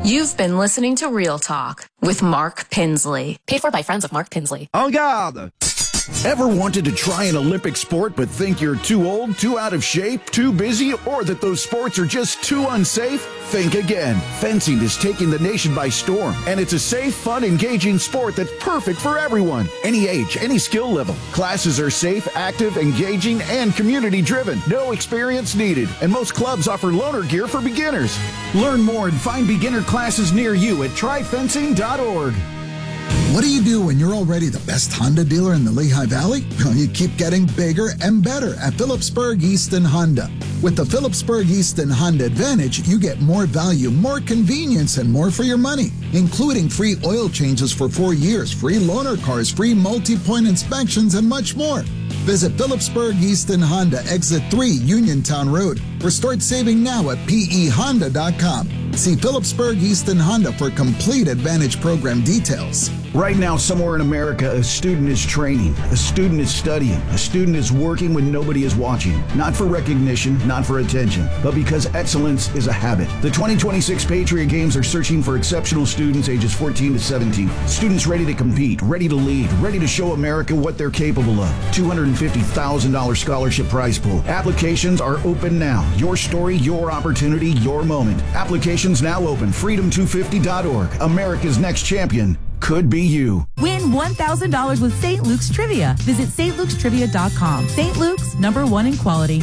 You've been listening to Real Talk with Mark Pinsley. Paid for by friends of Mark Pinsley. En garde! Ever wanted to try an Olympic sport but think you're too old, too out of shape, too busy, or that those sports are just too unsafe? Think again. Fencing is taking the nation by storm, and it's a safe, fun, engaging sport that's perfect for everyone. Any age, any skill level. Classes are safe, active, engaging, and community-driven. No experience needed, and most clubs offer loaner gear for beginners. Learn more and find beginner classes near you at tryfencing.org. What do you do when you're already the best Honda dealer in the Lehigh Valley? Well, you keep getting bigger and better at Phillipsburg Easton Honda. With the Phillipsburg Easton Honda Advantage, you get more value, more convenience, and more for your money, including free oil changes for 4 years, free loaner cars, free multi-point inspections, and much more. Visit Phillipsburg Easton Honda, Exit 3, Uniontown Road, or start saving now at pehonda.com. See Phillipsburg Easton Honda for complete Advantage program details. Right now, somewhere in America, a student is training, a student is studying, a student is working when nobody is watching. Not for recognition, not for attention, but because excellence is a habit. The 2026 Patriot Games are searching for exceptional students ages 14 to 17. Students ready to compete, ready to lead, ready to show America what they're capable of. $250,000 scholarship prize pool. Applications are open now. Your story, your opportunity, your moment. Applications now open. Freedom250.org. America's next champion could be you. Win $1,000 with St. Luke's Trivia. Visit stlukes.trivia.com. St. Luke's, #1 in quality.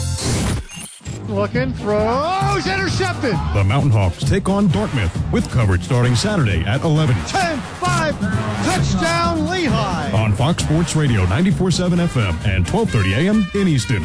Looking, throws, intercepted. The Mountain Hawks take on Dartmouth with coverage starting Saturday at 11. 10-5, touchdown Lehigh. On Fox Sports Radio 94.7 FM and 12:30 a.m. in Easton.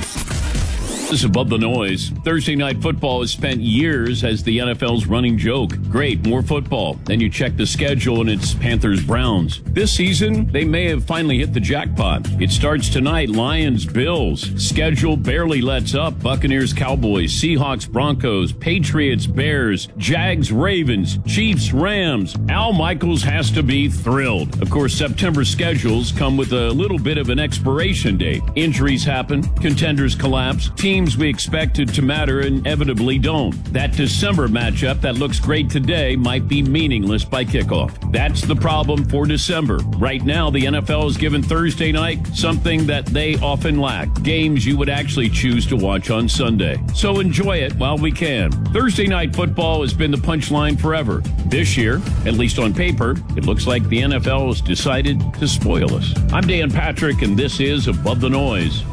This is Above the Noise. Thursday Night Football has spent years as the NFL's running joke. Great, more football. Then you check the schedule and it's Panthers-Browns. This season, they may have finally hit the jackpot. It starts tonight, Lions-Bills. Schedule barely lets up. Buccaneers-Cowboys, Seahawks-Broncos, Patriots-Bears, Jags-Ravens, Chiefs-Rams. Al Michaels has to be thrilled. Of course, September schedules come with a little bit of an expiration date. Injuries happen, contenders collapse, teams we expected to matter inevitably don't. That December matchup that looks great today might be meaningless by kickoff. That's the problem for December. Right now, the NFL has given Thursday night something that they often lack. Games you would actually choose to watch on Sunday. So enjoy it while we can. Thursday Night Football has been the punchline forever. This year, at least on paper, it looks like the NFL has decided to spoil us. I'm Dan Patrick, and this is Above the Noise.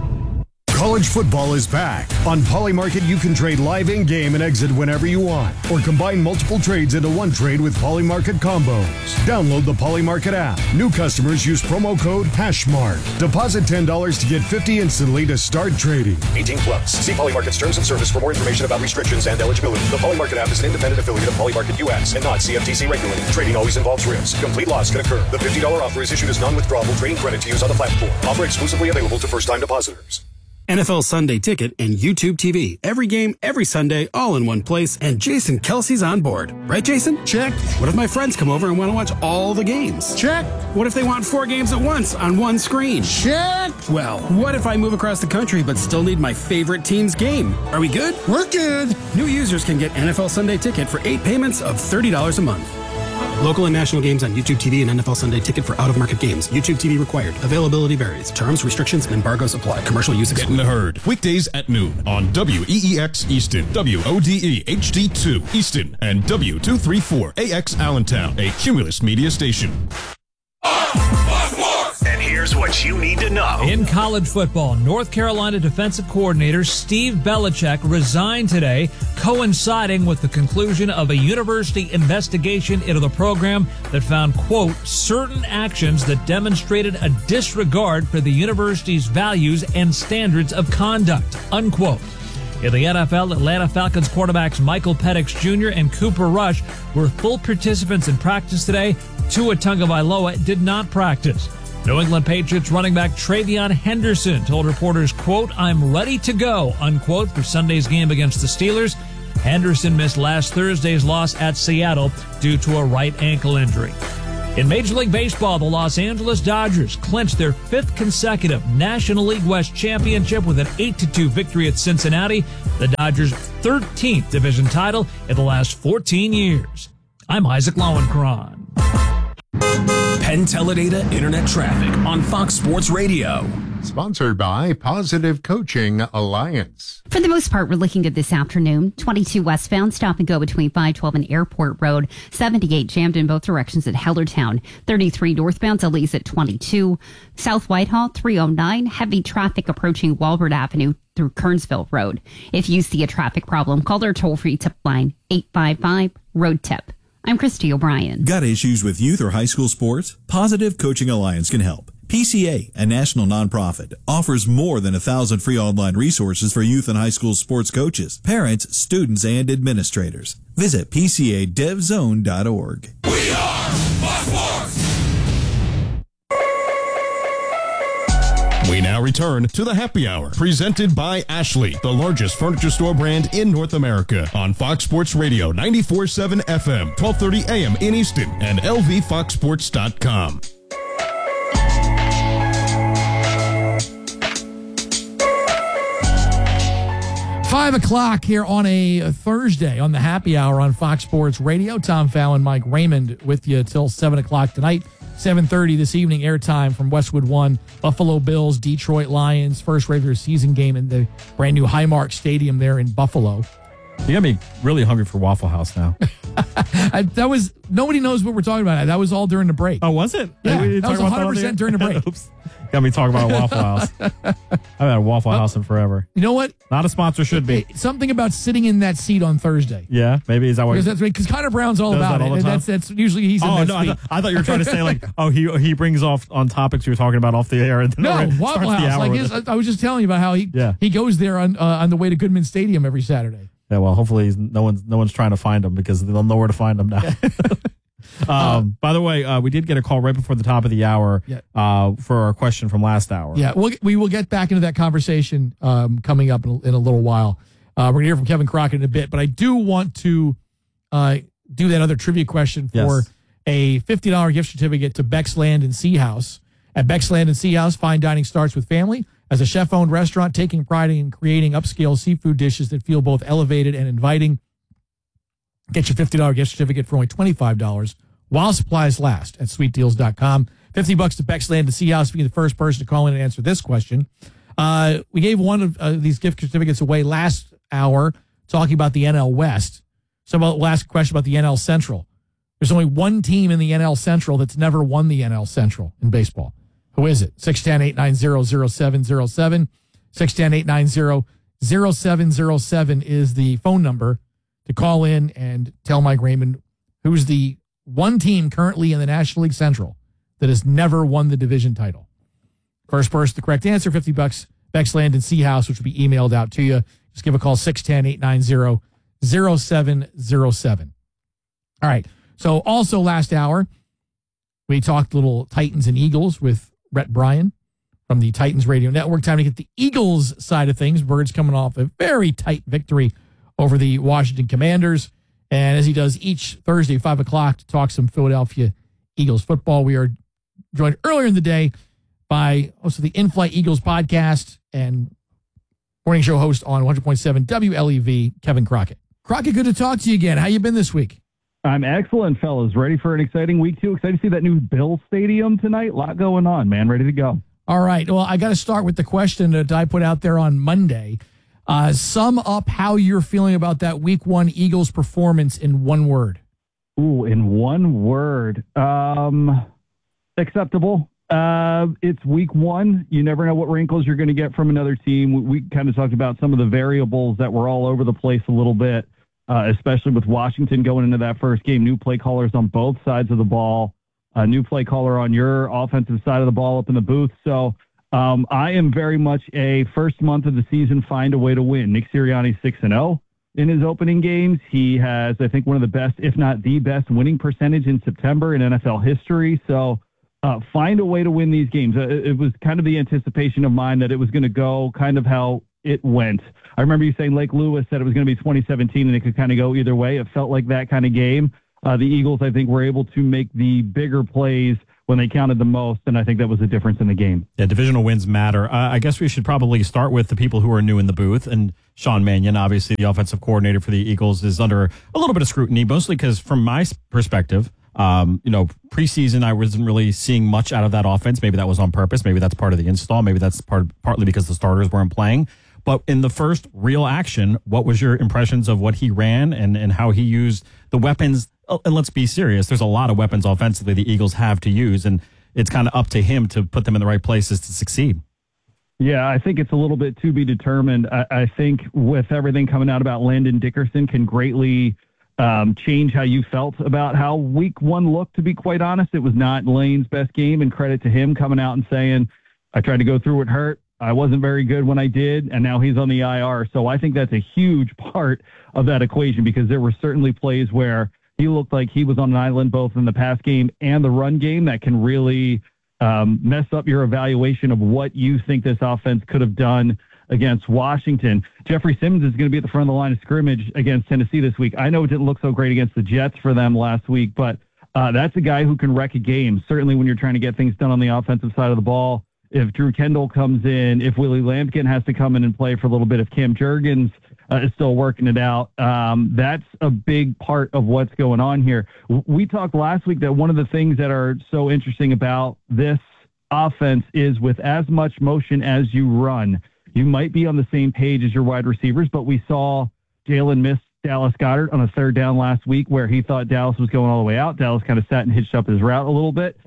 College football is back. On Polymarket, you can trade live in-game and exit whenever you want, or combine multiple trades into one trade with Polymarket combos. Download the Polymarket app. New customers use promo code HASHMARK. Deposit $10 to get $50 instantly to start trading. 18 plus. See Polymarket's terms of service for more information about restrictions and eligibility. The Polymarket app is an independent affiliate of Polymarket US and not CFTC regulated. Trading always involves risk. Complete loss can occur. The $50 offer is issued as non-withdrawable trading credit to use on the platform. Offer exclusively available to first-time depositors. NFL Sunday Ticket and YouTube TV. Every game, every Sunday, all in one place, and Jason Kelsey's on board. Right, Jason? Check. What if my friends come over and want to watch all the games? Check. What if they want 4 games at once on one screen? Check. Well, what if I move across the country but still need my favorite team's game? Are we good? We're good. New users can get NFL Sunday Ticket for 8 payments of $30 a month. Local and national games on YouTube TV and NFL Sunday Ticket for out-of-market games. YouTube TV required. Availability varies. Terms, restrictions, and embargoes apply. Commercial use excluded. Get in the herd. Weekdays at noon on WEEX Easton, WODE HD2 Easton, and W234AX Allentown, a Cumulus media station. And here's what you need to know. In college football, North Carolina defensive coordinator Steve Belichick resigned today, coinciding with the conclusion of a university investigation into the program that found, quote, certain actions that demonstrated a disregard for the university's values and standards of conduct, unquote. In the NFL, Atlanta Falcons quarterbacks Michael Penix Jr. and Cooper Rush were full participants in practice today. Tua Tagovailoa did not practice. New England Patriots running back Travion Henderson told reporters, quote, I'm ready to go, unquote, for Sunday's game against the Steelers. Henderson missed last Thursday's loss at Seattle due to a right ankle injury. In Major League Baseball, the Los Angeles Dodgers clinched their 5th consecutive National League West championship with an 8-2 victory at Cincinnati, the Dodgers' 13th division title in the last 14 years. I'm Isaac Lowenkron. Penn Teledata Internet Traffic on Fox Sports Radio. Sponsored by Positive Coaching Alliance. For the most part, we're looking good this afternoon. 22 westbound, stop and go between 512 and Airport Road. 78 jammed in both directions at Hellertown. 33 northbound, delays at 22. South Whitehall, 309, heavy traffic approaching Walbert Avenue through Kernsville Road. If you see a traffic problem, call their toll-free tip line, 855-ROAD-TIP. I'm Christy O'Brien. Got issues with youth or high school sports? Positive Coaching Alliance can help. PCA, a national nonprofit, offers more than 1,000 free online resources for youth and high school sports coaches, parents, students, and administrators. Visit PCADevZone.org. We are Fox Sports! We now return to the Happy Hour, presented by Ashley, the largest furniture store brand in North America, on Fox Sports Radio 94.7 FM, 1230 AM in Easton, and LVFoxSports.com. Five o'clock here on a Thursday on the Happy Hour on Fox Sports Radio. Tom Fallon, Mike Raymond with you till 7 o'clock tonight. 7:30 this evening, airtime from Westwood One, Buffalo Bills, Detroit Lions, first regular season game in the brand new Highmark Stadium there in Buffalo. You got me really hungry for Waffle House now. Nobody knows what we're talking about. That was all during the break. Oh, was it? Yeah, that was 100% during the break. Oops. Got me talking about a Waffle House. I haven't had a Waffle House in forever. You know what? Not a sponsor, should be. Something about sitting in that seat on Thursday. Yeah, maybe. Is that what? Because Connor Brown's all about it. That's usually he's in that seat. I thought you were trying to say he brings off on topics you were talking about off the air. And then Waffle House. I was just telling you about how he goes there on the way to Goodman Stadium every Saturday. Yeah, well, hopefully no one's trying to find him because they'll know where to find him now. By the way, we did get a call right before the top of the hour for our question from last hour. Yeah, we will get back into that conversation coming up in a little while. We're going to hear from Kevin Crockett in a bit, but I do want to do that other trivia question for a $50 gift certificate to Beck's Land and Sea House. At Beck's Land and Sea House, fine dining starts with family. As a chef-owned restaurant, taking pride in creating upscale seafood dishes that feel both elevated and inviting. Get your $50 gift certificate for only $25 while supplies last at sweetdeals.com. $50 to Beck's Land and Sea House being the first person to call in and answer this question. We gave one of these gift certificates away last hour talking about the NL West. So we'll ask a question about the NL Central. There's only one team in the NL Central that's never won the NL Central in baseball. Who is it? 610-890-0707. 610-890-0707 is the phone number to call in and tell Mike Raymond who's the one team currently in the National League Central that has never won the division title. First person, the correct answer, $50, Beck's Land and Sea House, which will be emailed out to you. Just give a call, 610-890-0707. All right. So also last hour, we talked little Titans and Eagles with Rhett Bryan from the Titans Radio Network. Time to get the Eagles side of things. Birds coming off a very tight victory over the Washington Commanders. And as he does each Thursday, 5 o'clock, to talk some Philadelphia Eagles football, we are joined earlier in the day by also the In-Flight Eagles podcast and morning show host on 100.7 WLEV, Kevin Crockett. Crockett, good to talk to you again. How you been this week? I'm excellent, fellas. Ready for an exciting week, too. Excited to see that new Bill Stadium tonight. A lot going on, man. Ready to go. All right. Well, I got to start with the question that I put out there on Monday. Sum up how you're feeling about that Week 1 Eagles performance in one word. Ooh, in one word. Acceptable. It's Week 1. You never know what wrinkles you're going to get from another team. We kind of talked about some of the variables that were all over the place a little bit. Especially with Washington going into that first game, new play callers on both sides of the ball, a new play caller on your offensive side of the ball up in the booth. So I am very much a first month of the season, find a way to win. Nick Sirianni's 6-0 in his opening games. He has, I think, one of the best, if not the best, winning percentage in September in NFL history. So find a way to win these games. It was kind of the anticipation of mine that it was going to go kind of how it went. I remember you saying Lake Lewis said it was going to be 2017 and it could kind of go either way. It felt like that kind of game. The Eagles, I think, were able to make the bigger plays when they counted the most, and I think that was the difference in the game. Yeah, divisional wins matter. I guess we should probably start with the people who are new in the booth, and Sean Mannion, obviously the offensive coordinator for the Eagles, is under a little bit of scrutiny, mostly because from my perspective, preseason I wasn't really seeing much out of that offense. Maybe that was on purpose. Maybe that's part of the install. Maybe that's partly because the starters weren't playing. But in the first real action, what was your impressions of what he ran and how he used the weapons? And let's be serious, there's a lot of weapons offensively the Eagles have to use, and it's kind of up to him to put them in the right places to succeed. Yeah, I think it's a little bit to be determined. I think with everything coming out about Landon Dickerson can greatly change how you felt about how week one looked, to be quite honest. It was not Lane's best game, and credit to him coming out and saying, I tried to go through what hurt. I wasn't very good when I did, and now he's on the IR. So I think that's a huge part of that equation, because there were certainly plays where he looked like he was on an island, both in the pass game and the run game, that can really mess up your evaluation of what you think this offense could have done against Washington. Jeffrey Simmons is going to be at the front of the line of scrimmage against Tennessee this week. I know it didn't look so great against the Jets for them last week, but that's a guy who can wreck a game, certainly when you're trying to get things done on the offensive side of the ball. If Drew Kendall comes in, if Willie Lampkin has to come in and play for a little bit, if Cam Jurgens is still working it out, that's a big part of what's going on here. We talked last week that one of the things that are so interesting about this offense is with as much motion as you run, you might be on the same page as your wide receivers, but we saw Jalen miss Dallas Goedert on a third down last week where he thought Dallas was going all the way out. Dallas kind of sat and hitched up his route a little bit.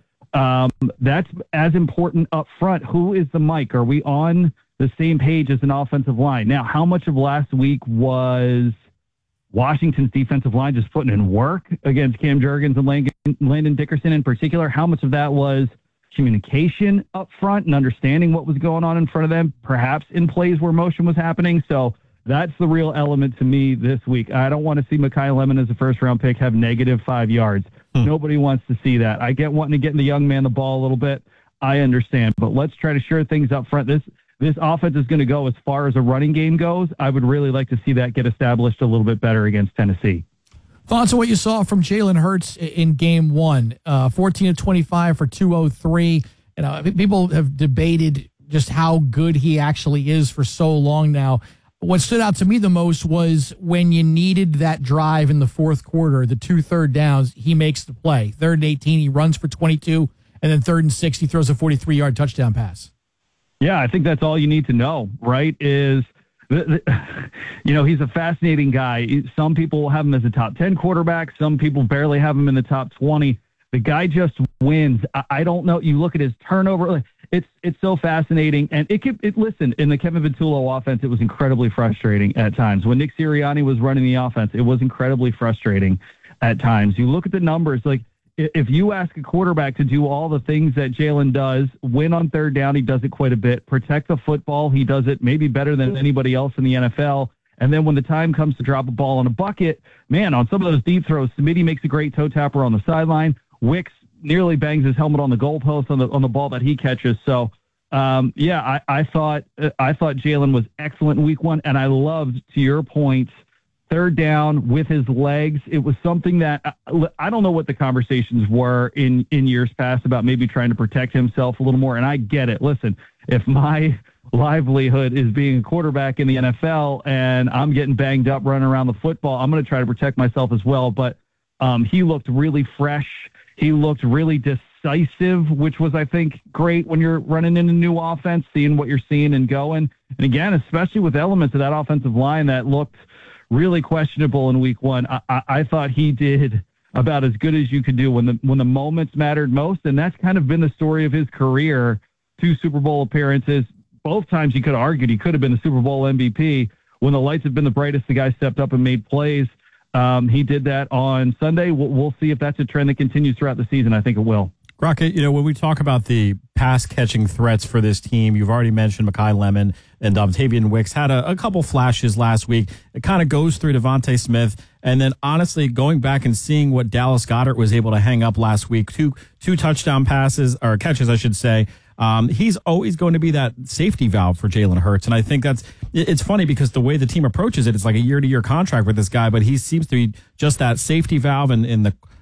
That's as important up front. Who is the mic? Are we on the same page as an offensive line? Now, how much of last week was Washington's defensive line just putting in work against Cam Jurgens and Landon Dickerson in particular? How much of that was communication up front and understanding what was going on in front of them, perhaps in plays where motion was happening? So that's the real element to me this week. I don't want to see Mekhi Lemon as a first-round pick have negative 5 yards. Nobody wants to see that. I get wanting to get the young man the ball a little bit. I understand. But let's try to shore things up front. This offense is going to go as far as a running game goes. I would really like to see that get established a little bit better against Tennessee. Thoughts on what you saw from Jalen Hurts in game one? 14 of 25 for 203. People have debated just how good he actually is for so long now. What stood out to me the most was when you needed that drive in the fourth quarter, the 2 third downs, he makes the play. 3rd and 18, he runs for 22, and then 3rd and 6, he throws a 43-yard touchdown pass. Yeah, I think that's all you need to know, right, is, he's a fascinating guy. Some people have him as a top 10 quarterback. Some people barely have him in the top 20. The guy just wins. I don't know. You look at his turnover. It's so fascinating. And listen, in the Kevin Vitullo offense, it was incredibly frustrating at times. When Nick Sirianni was running the offense, it was incredibly frustrating at times. You look at the numbers, like if you ask a quarterback to do all the things that Jalen does, win on third down, he does it quite a bit. Protect the football, he does it maybe better than anybody else in the NFL. And then when the time comes to drop a ball in a bucket, man, on some of those deep throws, Smitty makes a great toe tapper on the sideline. Wicks nearly bangs his helmet on the goalpost on the ball that he catches. So, I thought Jalen was excellent in week one, and I loved, to your point, third down with his legs. It was something that I don't know what the conversations were in years past about maybe trying to protect himself a little more. And I get it. Listen, if my livelihood is being a quarterback in the NFL and I'm getting banged up running around the football, I'm going to try to protect myself as well. But he looked really fresh. He looked really decisive, which was, I think, great when you're running in a new offense, seeing what you're seeing and going. And again, especially with elements of that offensive line that looked really questionable in week one, I thought he did about as good as you could do when the moments mattered most. And that's kind of been the story of his career. 2 Super Bowl appearances. Both times you could have argued he could have been the Super Bowl MVP. When the lights have been the brightest, the guy stepped up and made plays. He did that on Sunday. We'll see if that's a trend that continues throughout the season. I think it will. Crockett, when we talk about the pass-catching threats for this team, you've already mentioned Mekhi Lemon and Dontavian Wicks had a couple flashes last week. It kind of goes through Devontae Smith. And then, honestly, going back and seeing what Dallas Goedert was able to hang up last week, two touchdown passes, or catches, I should say, he's always going to be that safety valve for Jalen Hurts. And I think it's funny because the way the team approaches it, it's like a year-to-year contract with this guy, but he seems to be just that safety valve in the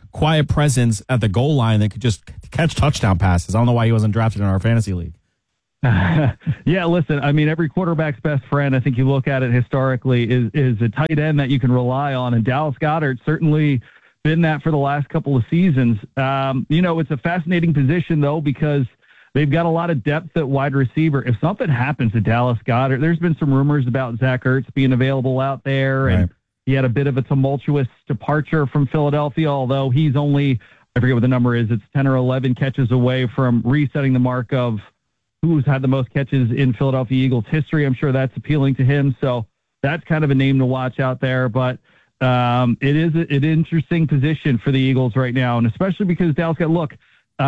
quiet presence at the goal line that could just catch touchdown passes. I don't know why he wasn't drafted in our fantasy league. Yeah, listen, I mean, every quarterback's best friend, I think you look at it historically, is a tight end that you can rely on. And Dallas Goedert certainly been that for the last couple of seasons. It's a fascinating position, though, because they've got a lot of depth at wide receiver. If something happens to Dallas Goedert, there's been some rumors about Zach Ertz being available out there. Right. And he had a bit of a tumultuous departure from Philadelphia, although he's only, I forget what the number is, it's 10 or 11 catches away from resetting the mark of who's had the most catches in Philadelphia Eagles history. I'm sure that's appealing to him. So that's kind of a name to watch out there. But it is an interesting position for the Eagles right now, and especially because Dallas got, look,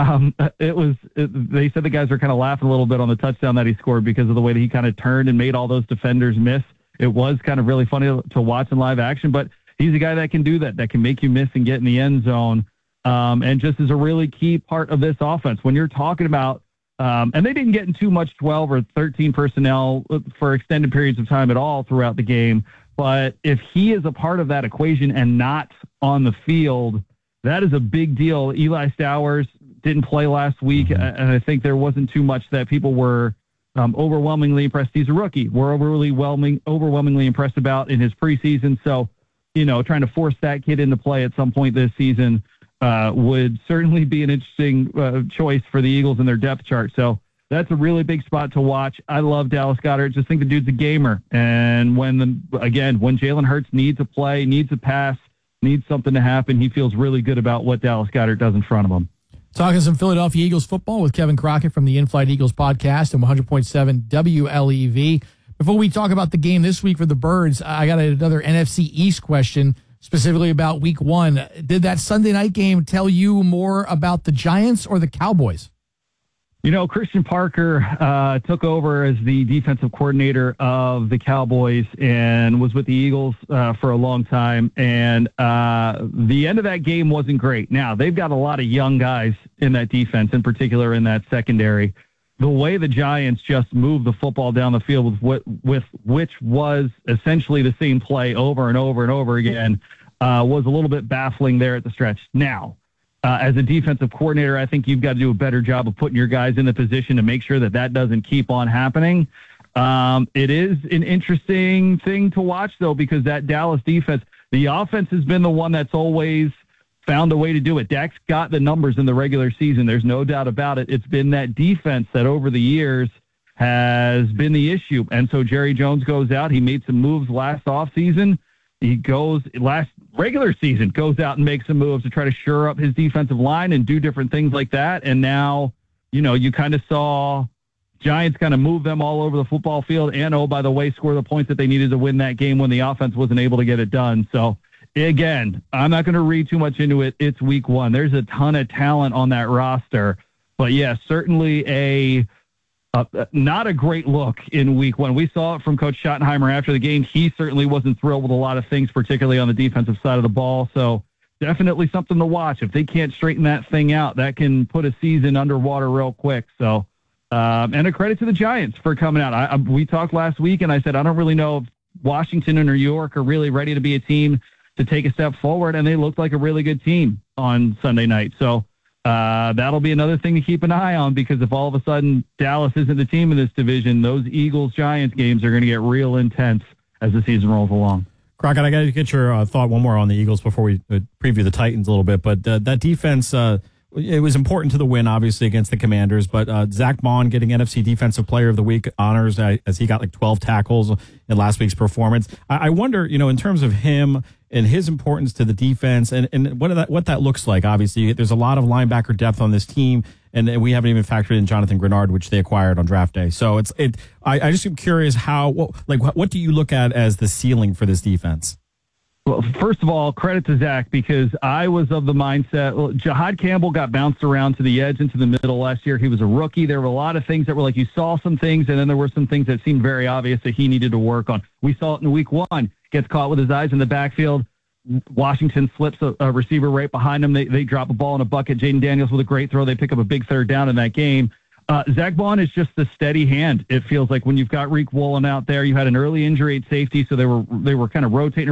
they said the guys were kind of laughing a little bit on the touchdown that he scored because of the way that he kind of turned and made all those defenders miss. It was kind of really funny to watch in live action, but he's a guy that can do that can make you miss and get in the end zone. And just is a really key part of this offense. When you're talking about, and they didn't get in too much 12 or 13 personnel for extended periods of time at all throughout the game. But if he is a part of that equation and not on the field, that is a big deal. Eli Stowers didn't play last week, and I think there wasn't too much that people were overwhelmingly impressed. He's a rookie. We're overwhelmingly impressed about in his preseason. So, trying to force that kid into play at some point this season would certainly be an interesting choice for the Eagles in their depth chart. So that's a really big spot to watch. I love Dallas Goedert. Just think the dude's a gamer. And when Jalen Hurts needs a play, needs a pass, needs something to happen, he feels really good about what Dallas Goedert does in front of him. Talking some Philadelphia Eagles football with Kevin Crockett from the In-Flight Eagles podcast and 100.7 WLEV. Before we talk about the game this week for the Birds, I got another NFC East question, specifically about Week 1. Did that Sunday night game tell you more about the Giants or the Cowboys? Christian Parker took over as the defensive coordinator of the Cowboys and was with the Eagles for a long time. And the end of that game wasn't great. Now, they've got a lot of young guys in that defense, in particular in that secondary. The way the Giants just moved the football down the field with which was essentially the same play over and over and over again was a little bit baffling there at the stretch. Now, as a defensive coordinator, I think you've got to do a better job of putting your guys in the position to make sure that doesn't keep on happening. It is an interesting thing to watch, though, because that Dallas defense, the offense has been the one that's always found a way to do it. Dak's got the numbers in the regular season. There's no doubt about it. It's been that defense that over the years has been the issue. And so Jerry Jones goes out. He made some moves last offseason. He goes last regular season, goes out and makes some moves to try to shore up his defensive line and do different things like that. And now, you kind of saw Giants kind of move them all over the football field and, oh, by the way, score the points that they needed to win that game when the offense wasn't able to get it done. So, again, I'm not going to read too much into it. It's Week 1. There's a ton of talent on that roster. But, yeah, certainly not a great look in Week 1. We saw it from Coach Schottenheimer after the game. He certainly wasn't thrilled with a lot of things, particularly on the defensive side of the ball. So definitely something to watch. If they can't straighten that thing out, that can put a season underwater real quick. So, and a credit to the Giants for coming out. We talked last week, and I said I don't really know if Washington and New York are really ready to be a team to take a step forward, and they looked like a really good team on Sunday night. So that'll be another thing to keep an eye on, because if all of a sudden Dallas isn't the team in this division, those Eagles-Giants games are going to get real intense as the season rolls along. Crockett, I got to get your thought one more on the Eagles before we preview the Titans a little bit. But that defense, it was important to the win, obviously, against the Commanders. But Zach Bond getting NFC Defensive Player of the Week honors as he got like 12 tackles in last week's performance. I wonder, in terms of him and his importance to the defense and what that looks like. Obviously, there's a lot of linebacker depth on this team, and we haven't even factored in Jonathan Grenard, which they acquired on draft day. So I just am curious what do you look at as the ceiling for this defense? Well, first of all, credit to Zach, because I was of the mindset, Jahad Campbell got bounced around to the edge into the middle last year. He was a rookie. There were a lot of things that were like, you saw some things, and then there were some things that seemed very obvious that he needed to work on. We saw it in Week 1. Gets caught with his eyes in the backfield. Washington slips a receiver right behind him. They drop a ball in a bucket. Jaden Daniels with a great throw. They pick up a big third down in that game. Zach Bond is just a steady hand. It feels like when you've got Reek Woolen out there, you had an early injury at safety, so they were kind of rotating around.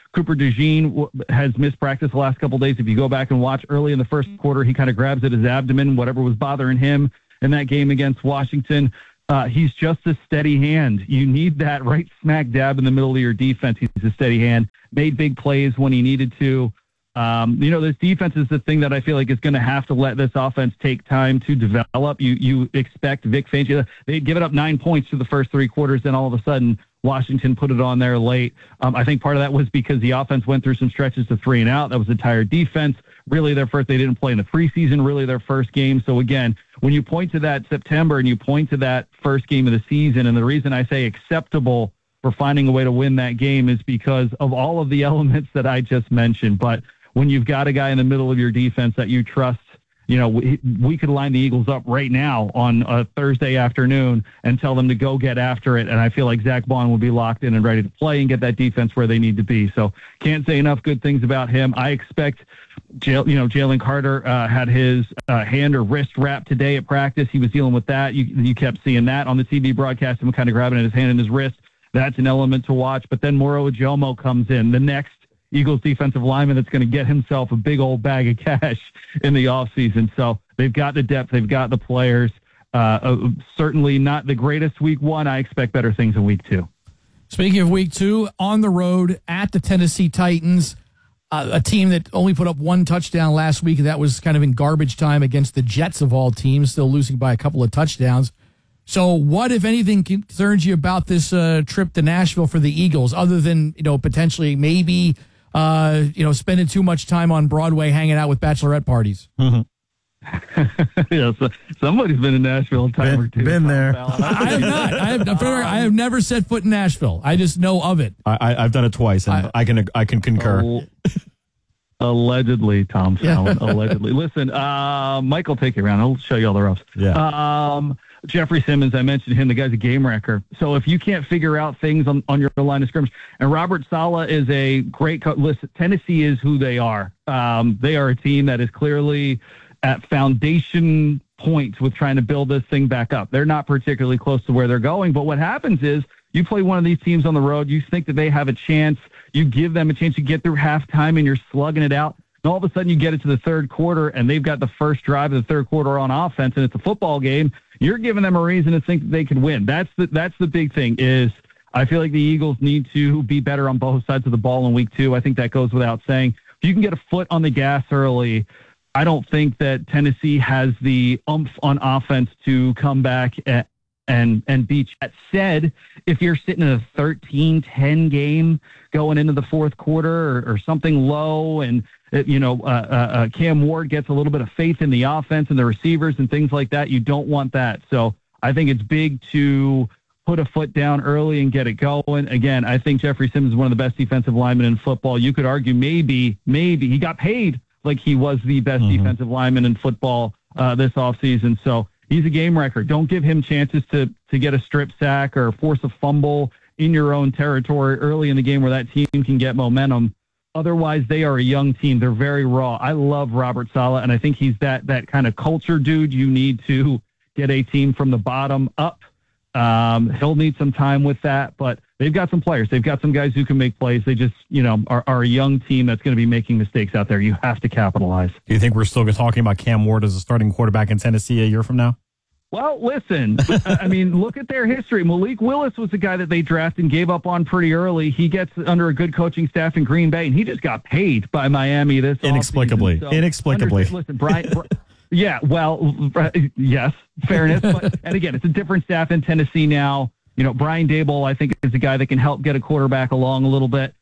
Cooper DeJean has missed practice the last couple of days. If you go back and watch early in the first quarter, he kind of grabs at his abdomen, whatever was bothering him in that game against Washington. He's just a steady hand. You need that right smack dab in the middle of your defense. He's a steady hand, made big plays when he needed to. This defense is the thing that I feel like is going to have to let this offense take time to develop. You expect Vic Fangio, they'd give it up 9 points through the first three quarters, then all of a sudden Washington put it on there late. I think part of that was because the offense went through some stretches to 3 and out. That was a tired defense. Really they didn't play in the preseason, really their first game. So again, when you point to that September and you point to that first game of the season, and the reason I say acceptable for finding a way to win that game is because of all of the elements that I just mentioned. But when you've got a guy in the middle of your defense that you trust, we could line the Eagles up right now on a Thursday afternoon and tell them to go get after it. And I feel like Zach Bond will be locked in and ready to play and get that defense where they need to be. So can't say enough good things about him. I expect, Jalen Carter had his hand or wrist wrapped today at practice. He was dealing with that. You kept seeing that on the TV broadcast, him kind of grabbing at his hand and his wrist. That's an element to watch. But then Moro Ojomo comes in, the next Eagles defensive lineman that's going to get himself a big old bag of cash in the offseason. So they've got the depth. They've got the players. Certainly not the greatest week 1. I expect better things in week 2. Speaking of week 2, on the road at the Tennessee Titans, a team that only put up 1 touchdown last week. That was kind of in garbage time against the Jets of all teams, still losing by a couple of touchdowns. So what, if anything, concerns you about this trip to Nashville for the Eagles, other than, potentially maybe spending too much time on Broadway hanging out with bachelorette parties? Mm-hmm. Yeah, so somebody's been in Nashville a time or two. Been there. I have not. I have never set foot in Nashville. I just know of it. I've done it twice, and I can concur. Allegedly, Tom Fallon. Allegedly. Listen, Mike will take you around. I'll show you all the ropes. Yeah. Jeffrey Simmons, I mentioned him. The guy's a game wrecker. So if you can't figure out things on your line of scrimmage, and Robert Saleh is a great coach. Listen, Tennessee is who they are. They are a team that is clearly at foundation points with trying to build this thing back up. They're not particularly close to where they're going, but what happens is you play one of these teams on the road, you think that they have a chance, you give them a chance to get through halftime, and you're slugging it out. And all of a sudden you get it to the third quarter, and they've got the first drive of the third quarter on offense, and it's a football game. You're giving them a reason to think that they can win. That's the big thing is I feel like the Eagles need to be better on both sides of the ball in week 2. I think that goes without saying. If you can get a foot on the gas early, I don't think that Tennessee has the oomph on offense to come back and beat you. That said, if you're sitting in a 13-10 game going into the fourth quarter or something low, and Cam Ward gets a little bit of faith in the offense and the receivers and things like that, you don't want that. So I think it's big to put a foot down early and get it going. Again, I think Jeffrey Simmons is one of the best defensive linemen in football. You could argue maybe he got paid like he was the best defensive lineman in football this offseason. So he's a game wrecker. Don't give him chances to get a strip sack or force a fumble in your own territory early in the game where that team can get momentum. Otherwise, they are a young team. They're very raw. I love Robert Saleh, and I think he's that kind of culture dude. You need to get a team from the bottom up. He'll need some time with that, but they've got some players. They've got some guys who can make plays. They just, are a young team that's going to be making mistakes out there. You have to capitalize. Do you think we're still talking about Cam Ward as a starting quarterback in Tennessee a year from now? Well, listen, I mean, look at their history. Malik Willis was the guy that they drafted and gave up on pretty early. He gets under a good coaching staff in Green Bay, and he just got paid by Miami this Inexplicably. offseason. So, Inexplicably. Listen, Brian, yeah, well, yes, fairness. And again, it's a different staff in Tennessee now. Brian Daboll, I think, is a guy that can help get a quarterback along a little bit.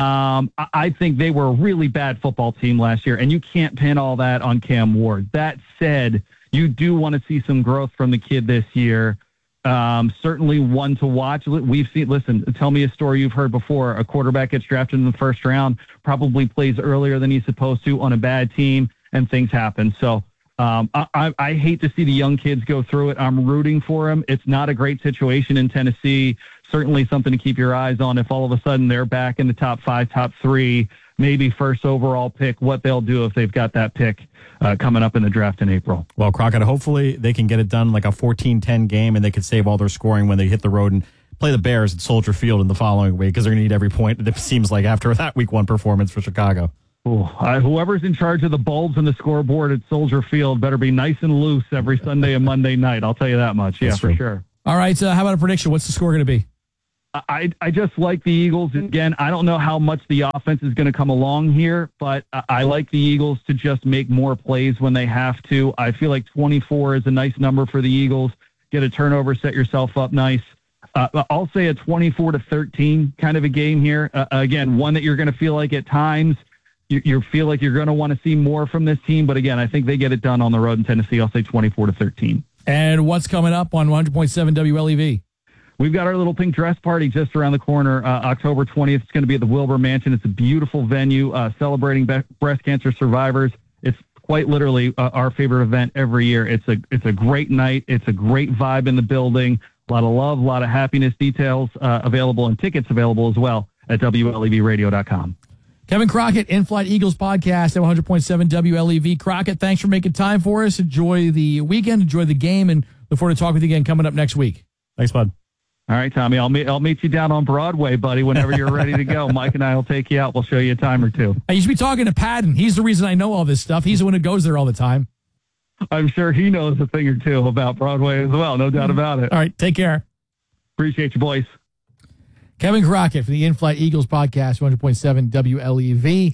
I think they were a really bad football team last year, and you can't pin all that on Cam Ward. That said, you do want to see some growth from the kid this year. Certainly one to watch. We've seen, listen, tell me a story you've heard before. A quarterback gets drafted in the first round, probably plays earlier than he's supposed to on a bad team, and things happen. So I hate to see the young kids go through it. I'm rooting for them. It's not a great situation in Tennessee. Certainly something to keep your eyes on if all of a sudden they're back in the top 5, top 3, maybe first overall pick, what they'll do if they've got that pick coming up in the draft in April. Well, Crockett, hopefully they can get it done like a 14-10 game and they can save all their scoring when they hit the road and play the Bears at Soldier Field in the following week because they're going to need every point, it seems like, after that Week 1 performance for Chicago. Whoever's in charge of the bulbs and the scoreboard at Soldier Field better be nice and loose every Sunday and Monday night. I'll tell you that much. Yeah, for sure. All right. So how about a prediction? What's the score going to be? I just like the Eagles. Again, I don't know how much the offense is going to come along here, but I like the Eagles to just make more plays when they have to. I feel like 24 is a nice number for the Eagles. Get a turnover, set yourself up nice. I'll say a 24-13 kind of a game here. Again, one that you're going to feel like at times you feel like you're going to want to see more from this team. But again, I think they get it done on the road in Tennessee. I'll say 24-13. And what's coming up on 100.7 WLEV? We've got our little pink dress party just around the corner, October 20th. It's going to be at the Wilbur Mansion. It's a beautiful venue celebrating breast cancer survivors. It's quite literally our favorite event every year. It's a great night. It's a great vibe in the building. A lot of love, a lot of happiness. Details available and tickets available as well at WLEVradio.com. Kevin Crockett, In-Flight Eagles podcast at 100.7 WLEV. Crockett, thanks for making time for us. Enjoy the weekend, enjoy the game, and look forward to talking with you again coming up next week. Thanks, bud. All right, Tommy, I'll meet you down on Broadway, buddy, whenever you're ready to go. Mike and I will take you out. We'll show you a time or two. I used to be talking to Patton. He's the reason I know all this stuff. He's the one who goes there all the time. I'm sure he knows a thing or two about Broadway as well. No doubt about it. All right, take care. Appreciate you, boys. Kevin Crockett for the In-Flight Eagles podcast, 100.7 WLEV.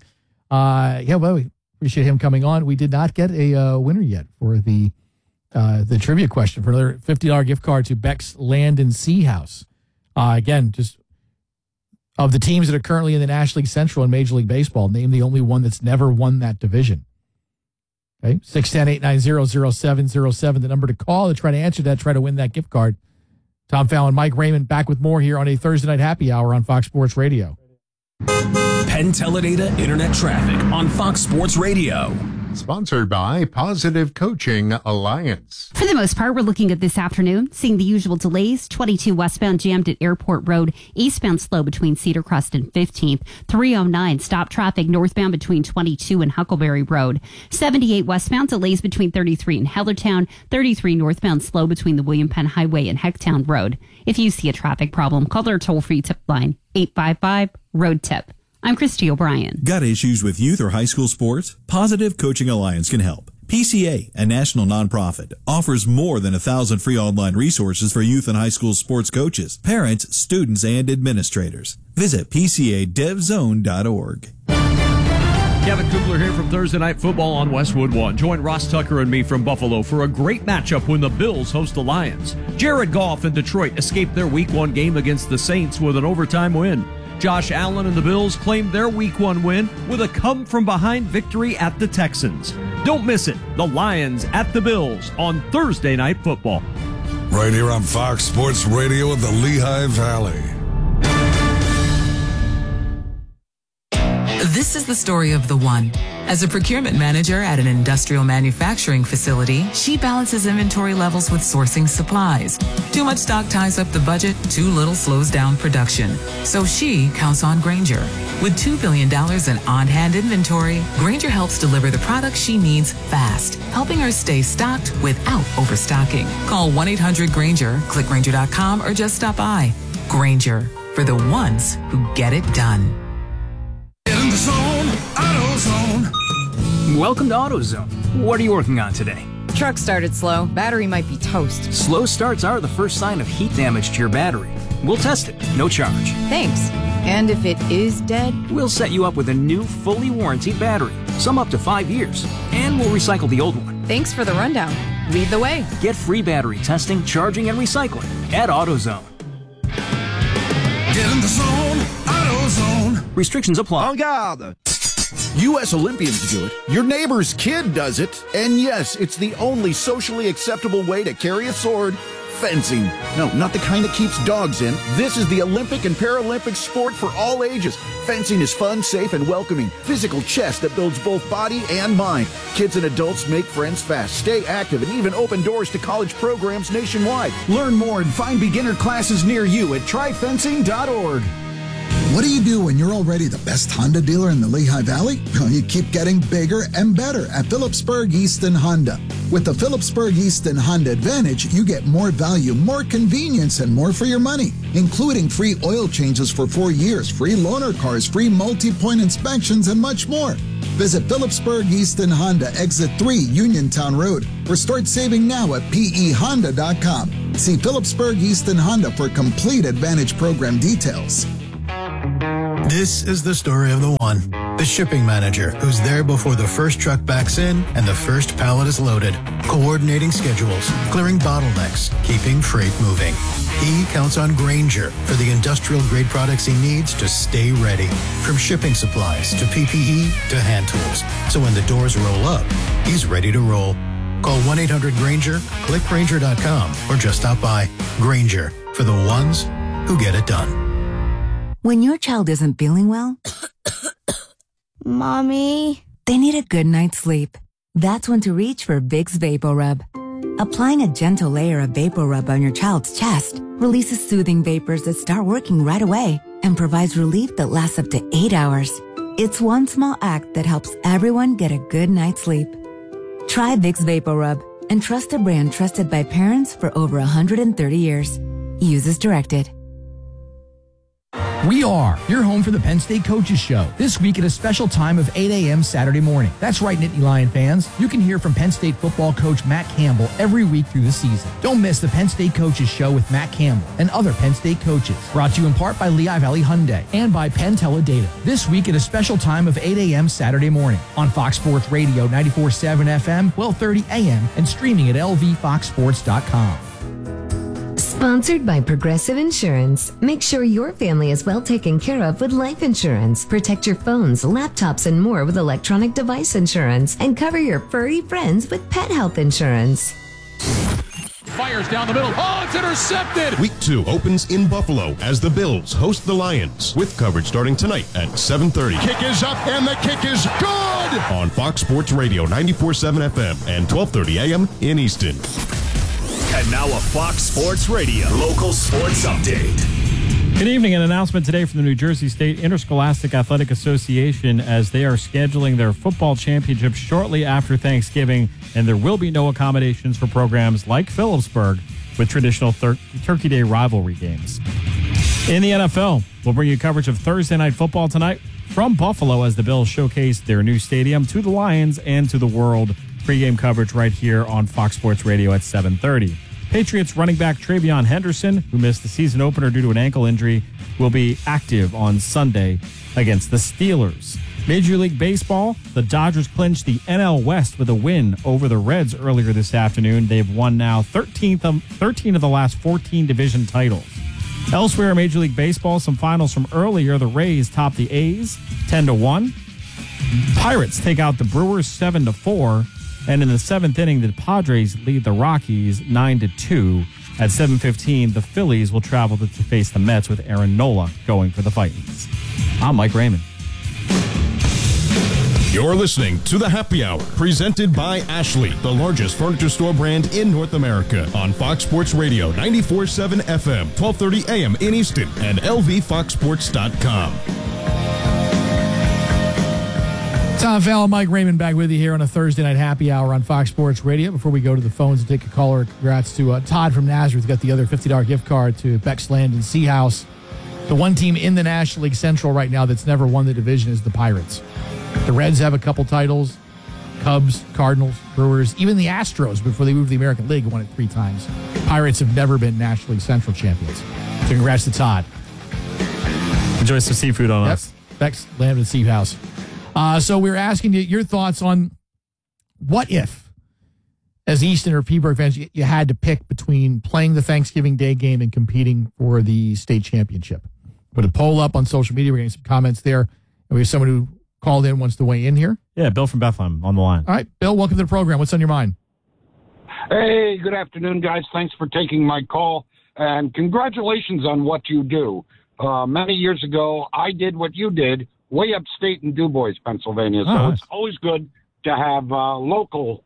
We appreciate him coming on. We did not get a winner yet for the trivia question for another $50 gift card to Beck's Land and Sea House. Again, just of the teams that are currently in the National League Central and Major League Baseball, name the only one that's never won that division. Okay, 610-890-0707, the number to call to try to answer that, try to win that gift card. Tom Fallon, Mike Raymond, back with more here on a Thursday night happy hour on Fox Sports Radio. Penn Teledata Internet Traffic on Fox Sports Radio. Sponsored by Positive Coaching Alliance. For the most part, we're looking at this afternoon, seeing the usual delays. 22 westbound jammed at Airport Road, eastbound slow between Cedar Crest and 15th. 309 stop traffic northbound between 22 and Huckleberry Road. 78 westbound delays between 33 and Hellertown. 33 northbound slow between the William Penn Highway and Hecktown Road. If you see a traffic problem, call our toll-free tip line, 855-ROAD-TIP. I'm Christy O'Brien. Got issues with youth or high school sports? Positive Coaching Alliance can help. PCA, a national nonprofit, offers more than 1,000 free online resources for youth and high school sports coaches, parents, students, and administrators. Visit PCADevZone.org. Kevin Kugler here from Thursday Night Football on Westwood One. Join Ross Tucker and me from Buffalo for a great matchup when the Bills host the Lions. Jared Goff and Detroit escaped their Week 1 game against the Saints with an overtime win. Josh Allen and the Bills claimed their Week 1 win with a come-from-behind victory at the Texans. Don't miss it. The Lions at the Bills on Thursday Night Football. Right here on Fox Sports Radio in the Lehigh Valley. This is the story of the one. As a procurement manager at an industrial manufacturing facility, she balances inventory levels with sourcing supplies. Too much stock ties up the budget, too little slows down production. So she counts on Grainger. With $2 billion in on-hand inventory, Grainger helps deliver the products she needs fast, helping her stay stocked without overstocking. Call 1-800-GRAINGER, click Grainger.com, or just stop by. Grainger, for the ones who get it done. In the zone, AutoZone. Welcome to AutoZone. What are you working on today? Truck started slow. Battery might be toast. Slow starts are the first sign of heat damage to your battery. We'll test it, no charge. Thanks. And if it is dead? We'll set you up with a new, fully warranted battery, some up to 5 years, and we'll recycle the old one. Thanks for the rundown. Lead the way. Get free battery testing, charging, and recycling at AutoZone. Get in the zone, AutoZone. Restrictions apply. En garde! U.S. Olympians do it. Your neighbor's kid does it. And yes, it's the only socially acceptable way to carry a sword. Fencing. No, not the kind that keeps dogs in. This is the Olympic and Paralympic sport for all ages. Fencing is fun, safe, and welcoming. Physical chess that builds both body and mind. Kids and adults make friends fast, stay active, and even open doors to college programs nationwide. Learn more and find beginner classes near you at tryfencing.org. What do you do when you're already the best Honda dealer in the Lehigh Valley? Well, you keep getting bigger and better at Phillipsburg Easton Honda. With the Phillipsburg Easton Honda Advantage, you get more value, more convenience, and more for your money, including free oil changes for 4 years, free loaner cars, free multi-point inspections, and much more. Visit Phillipsburg Easton Honda, Exit 3, Uniontown Road, or start saving now at pehonda.com. See Phillipsburg Easton Honda for complete Advantage program details. This is the story of the one, the shipping manager, who's there before the first truck backs in and the first pallet is loaded, coordinating schedules, clearing bottlenecks, keeping freight moving. He counts on Grainger for the industrial-grade products he needs to stay ready, from shipping supplies to PPE to hand tools. So when the doors roll up, he's ready to roll. Call 1-800-GRAINGER, click Grainger.com, or just stop by. Grainger, for the ones who get it done. When your child isn't feeling well, Mommy, they need a good night's sleep. That's when to reach for Vicks VapoRub. Applying a gentle layer of VapoRub on your child's chest releases soothing vapors that start working right away and provides relief that lasts up to 8 hours. It's one small act that helps everyone get a good night's sleep. Try Vicks VapoRub and trust a brand trusted by parents for over 130 years. Use as directed. We are your home for the Penn State Coaches Show. This week at a special time of 8 a.m. Saturday morning. That's right, Nittany Lion fans. You can hear from Penn State football coach Matt Campbell every week through the season. Don't miss the Penn State Coaches Show with Matt Campbell and other Penn State coaches. Brought to you in part by Lehigh Valley Hyundai and by Penn Teledata. This week at a special time of 8 a.m. Saturday morning on Fox Sports Radio 94.7 FM, 12:30 a.m. and streaming at lvfoxsports.com. Sponsored by Progressive Insurance. Make sure your family is well taken care of with life insurance. Protect your phones, laptops, and more with electronic device insurance. And cover your furry friends with pet health insurance. Fires down the middle. Oh, it's intercepted! Week 2 opens in Buffalo as the Bills host the Lions, with coverage starting tonight at 7:30. Kick is up, and the kick is good! On Fox Sports Radio 94.7 FM and 12:30 a.m. in Easton. And now a Fox Sports Radio local sports update. Good evening. An announcement today from the New Jersey State Interscholastic Athletic Association as they are scheduling their football championship shortly after Thanksgiving, and there will be no accommodations for programs like Phillipsburg with traditional Turkey Day rivalry games. In the NFL, we'll bring you coverage of Thursday Night Football tonight from Buffalo as the Bills showcase their new stadium to the Lions and to the world. Pre-game coverage right here on Fox Sports Radio at 7:30. Patriots running back Travion Henderson, who missed the season opener due to an ankle injury, will be active on Sunday against the Steelers. Major League Baseball, the Dodgers clinched the NL West with a win over the Reds earlier this afternoon. They've won now 13 of the last 14 division titles. Elsewhere in Major League Baseball, some finals from earlier. The Rays top the A's 10-1. Pirates take out the Brewers 7-4. And in the 7th inning, the Padres lead the Rockies 9-2. At 7:15, the Phillies will travel to face the Mets with Aaron Nola going for the Titans. I'm Mike Raymond. You're listening to The Happy Hour, presented by Ashley, the largest furniture store brand in North America, on Fox Sports Radio 94.7 FM, 12:30 a.m. in Easton, and lvfoxsports.com. Tom Fallon, Mike Raymond back with you here on a Thursday night happy hour on Fox Sports Radio. Before we go to the phones and take a caller, congrats to Todd from Nazareth. Got the other $50 gift card to Beck's Land and Sea House. The one team in the National League Central right now that's never won the division is the Pirates. The Reds have a couple titles. Cubs, Cardinals, Brewers, even the Astros before they moved to the American League won it 3 times. Pirates have never been National League Central champions. So congrats to Todd. Enjoy some seafood on us. Beck's Land and Sea House. So we're asking you your thoughts on what if, as Easton or Peaburg fans, you had to pick between playing the Thanksgiving Day game and competing for the state championship. Put a poll up on social media. We're getting some comments there. And we have someone who called in, wants to weigh in here. Yeah, Bill from Bethlehem on the line. All right, Bill, welcome to the program. What's on your mind? Hey, good afternoon, guys. Thanks for taking my call. And congratulations on what you do. Many years ago, I did what you did way upstate in DuBois, Pennsylvania. So it's always good to have local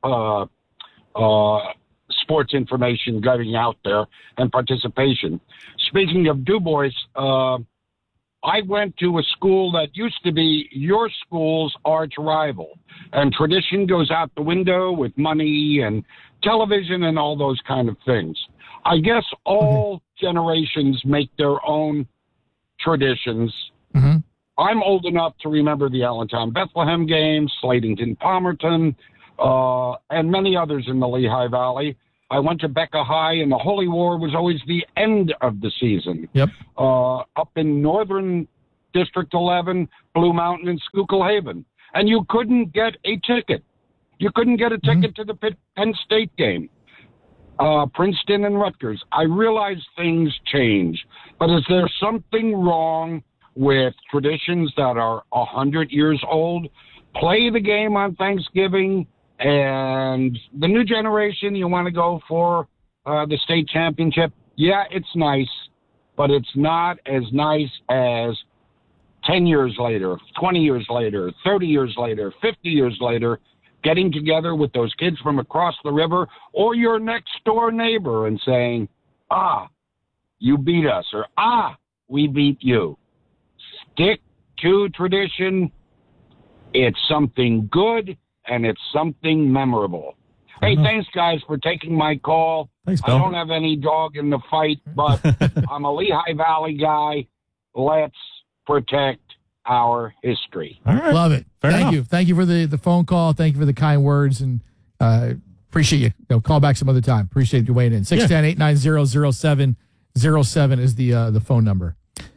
sports information going out there and participation. Speaking of DuBois, I went to a school that used to be your school's arch rival, and tradition goes out the window with money and television and all those kind of things. I guess all generations make their own traditions. Mm-hmm. I'm old enough to remember the Allentown Bethlehem game, Slatington Palmerton, and many others in the Lehigh Valley. I went to Becca High, and the Holy War was always the end of the season. Yep. Up in Northern District 11, Blue Mountain, and Schuylkill Haven. And you couldn't get a ticket. You couldn't get a ticket to the Penn State game. Princeton and Rutgers. I realize things change, but is there something wrong with traditions that are 100 years old? Play the game on Thanksgiving, and the new generation, you want to go for the state championship? Yeah, it's nice, but it's not as nice as 10 years later, 20 years later, 30 years later, 50 years later, getting together with those kids from across the river or your next door neighbor and saying, you beat us, or we beat you. Stick to tradition. It's something good, and it's something memorable. Hey, thanks, guys, for taking my call. Thanks, Bill. I don't have any dog in the fight, but I'm a Lehigh Valley guy. Let's protect our history. All right. Love it. Thank you. Thank you for the phone call. Thank you for the kind words, and appreciate you. Call back some other time. Appreciate you weighing in. 610-890-0707 is the phone number.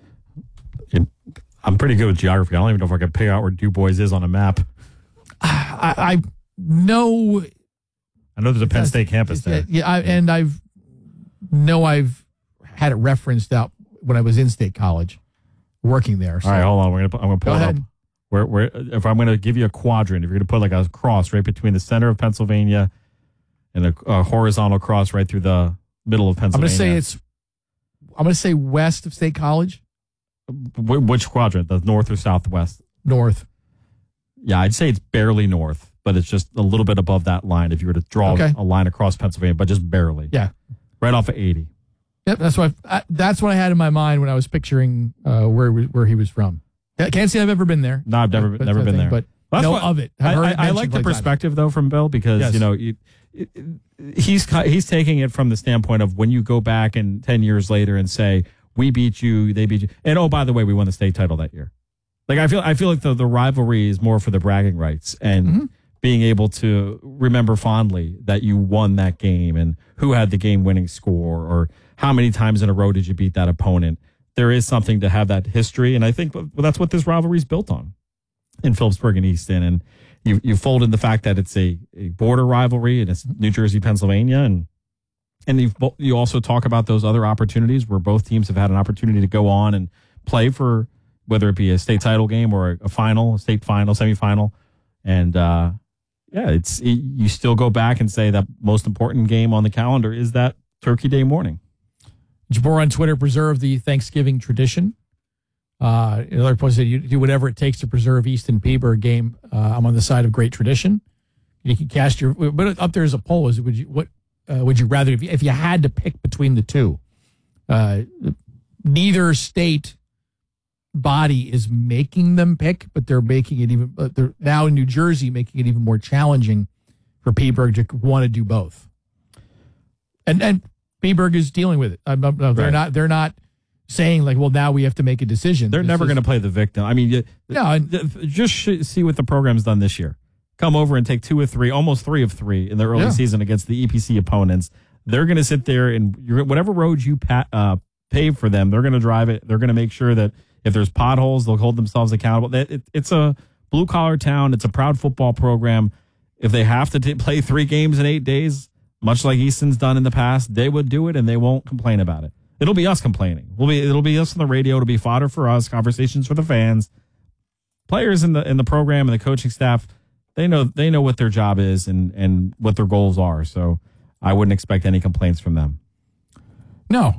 I'm pretty good with geography. I don't even know if I can pick out where Du Bois is on a map. I know. I know there's a Penn State campus there. Yeah, I've had it referenced out when I was in State College, working there. So. All right, hold on. I'm gonna pull it ahead. up. Where if I'm gonna give you a quadrant, if you're gonna put like a cross right between the center of Pennsylvania and a horizontal cross right through the middle of Pennsylvania. I'm gonna say west of State College. Which quadrant? The north or southwest? North. Yeah, I'd say it's barely north, but it's just a little bit above that line if you were to draw a line across Pennsylvania, but just barely. Yeah. Right off of 80. Yep, that's what I had in my mind when I was picturing where he was from. Can't say I've ever been there. No, I've never been there. But know of it. I like the perspective, though, from Bill, because, he's taking it from the standpoint of when you go back and 10 years later and say, we beat you, they beat you. And, oh, by the way, we won the state title that year. Like, I feel like the rivalry is more for the bragging rights and being able to remember fondly that you won that game and who had the game-winning score or how many times in a row did you beat that opponent. There is something to have that history, and I think that's what this rivalry is built on in Phillipsburg and Easton. And you fold in the fact that it's a border rivalry and it's New Jersey, Pennsylvania, and you also talk about those other opportunities where both teams have had an opportunity to go on and play for whether it be a state title game or a final, a state final, semifinal. And, you still go back and say that most important game on the calendar is that Turkey Day morning. Jabor on Twitter, preserve the Thanksgiving tradition. Another post said, you do whatever it takes to preserve Easton Peaburg game. I'm on the side of great tradition. You can cast but up there is a poll. Would you rather, if you had to pick between the two? Neither state body is making them pick, but they're making it they're now in New Jersey making it even more challenging for Peaburg to want to do both. And Peaburg is dealing with it. They're not saying like, well, now we have to make a decision. They're never going to play the victim. I mean, just see what the program's done this year. Come over and take 2 of 3, almost 3 of 3 in the early season against the EPC opponents. They're going to sit there and whatever road you pave for them, they're going to drive it. They're going to make sure that if there's potholes, they'll hold themselves accountable. It's a blue-collar town. It's a proud football program. If they have to play 3 games in 8 days, much like Easton's done in the past, they would do it, and they won't complain about it. It'll be us complaining. It'll be us on the radio. It'll be fodder for us, conversations for the fans. Players in the program and the coaching staff, they know what their job is and what their goals are. So I wouldn't expect any complaints from them. No.